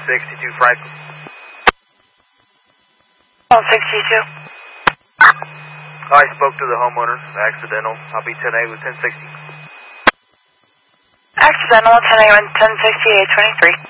1062 Franklin. 162. I spoke to the homeowner. Accidental. I'll be 10A with 1060. Accidental, 10A with 1068, 23.